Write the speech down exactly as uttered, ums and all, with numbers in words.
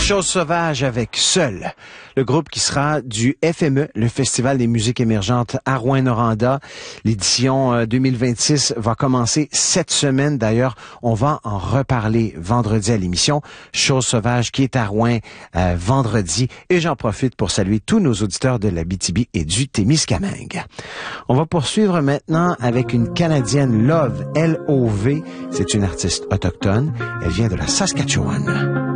Chose sauvage avec Seul, le groupe qui sera du F M E, le Festival des musiques émergentes à Rouyn-Noranda. L'édition deux mille vingt-six va commencer cette semaine. D'ailleurs, on va en reparler vendredi à l'émission. Chose sauvage qui est à Rouyn euh, vendredi. Et j'en profite pour saluer tous nos auditeurs de l'Abitibi et du Témiscamingue. On va poursuivre maintenant avec une Canadienne, Love, L O V. C'est une artiste autochtone. Elle vient de la Saskatchewan.